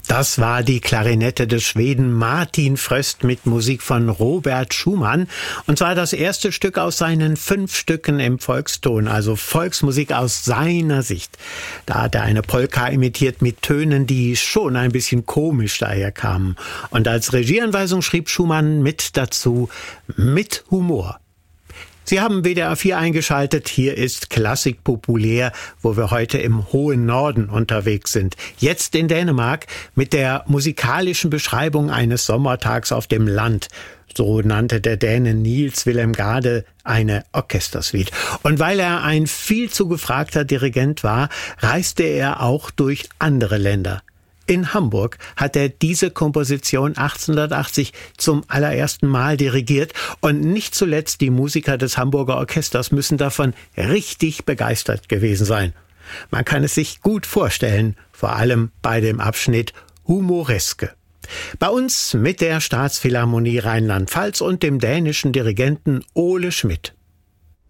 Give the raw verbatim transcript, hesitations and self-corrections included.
Das war die Klarinette des Schweden Martin Fröst mit Musik von Robert Schumann. Und zwar das erste Stück aus seinen fünf Stücken im Volkston, also Volksmusik aus seiner Sicht. Da hat er eine Polka imitiert mit Tönen, die schon ein bisschen komisch daherkamen. Und als Regieanweisung schrieb Schumann mit dazu: mit Humor. Sie haben W D R vier eingeschaltet. Hier ist Klassik populär, wo wir heute im hohen Norden unterwegs sind. Jetzt in Dänemark mit der musikalischen Beschreibung eines Sommertags auf dem Land. So nannte der Däne Niels Wilhelm Gade eine Orchestersuite. Und weil er ein viel zu gefragter Dirigent war, reiste er auch durch andere Länder. In Hamburg hat er diese Komposition achtzehnhundertachtzig zum allerersten Mal dirigiert und nicht zuletzt die Musiker des Hamburger Orchesters müssen davon richtig begeistert gewesen sein. Man kann es sich gut vorstellen, vor allem bei dem Abschnitt Humoreske. Bei uns mit der Staatsphilharmonie Rheinland-Pfalz und dem dänischen Dirigenten Ole Schmidt.